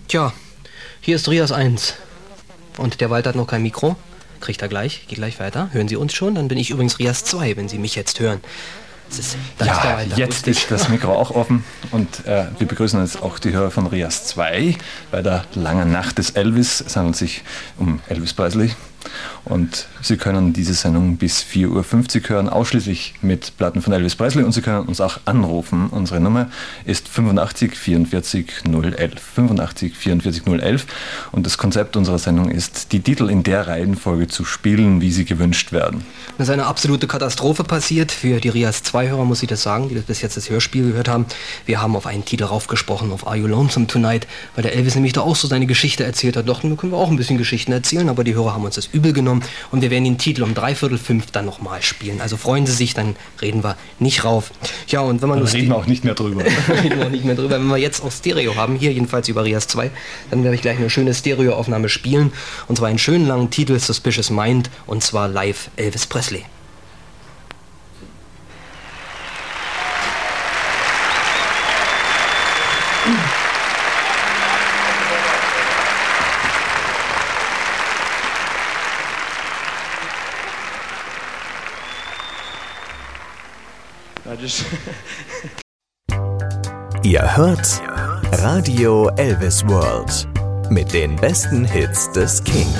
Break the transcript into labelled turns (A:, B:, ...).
A: Tja, hier ist Rias 1. Und der Walter hat noch kein Mikro. Kriegt er gleich, geht gleich weiter. Hören Sie uns schon? Dann bin ich übrigens Rias 2, wenn Sie mich jetzt hören.
B: Ja, jetzt ist das Mikro auch offen und wir begrüßen jetzt auch die Hörer von Rias 2 bei der langen Nacht des Elvis. Es handelt sich um Elvis Presley und Sie können diese Sendung bis 4:50 Uhr hören, ausschließlich mit Platten von Elvis Presley, und Sie können uns auch anrufen. Unsere Nummer ist 85 44 011. 85 44 011 und das Konzept unserer Sendung ist, die Titel in der Reihenfolge zu spielen, wie sie gewünscht werden.
A: Das ist eine absolute Katastrophe passiert. Für die Rias 2-Hörer muss ich das sagen, die das bis jetzt das Hörspiel gehört haben. Wir haben auf einen Titel raufgesprochen, auf Are You Lonesome Tonight, weil der Elvis nämlich da auch so seine Geschichte erzählt hat. Doch, dann können wir auch ein bisschen Geschichten erzählen, aber die Hörer haben uns das übel genommen und wir werden den Titel um 3:45 dann nochmal spielen. Also freuen Sie sich, dann reden wir nicht rauf. Ja, und wenn man
B: dann reden wir auch nicht mehr drüber.
A: Reden wir auch nicht mehr drüber. Wenn wir jetzt auch Stereo haben, hier jedenfalls über Rias 2, dann werde ich gleich eine schöne Stereoaufnahme spielen. Und zwar einen schönen langen Titel, Suspicious Mind, und zwar live Elvis Presley.
C: Ihr hört Radio Elvis World mit den besten Hits des King.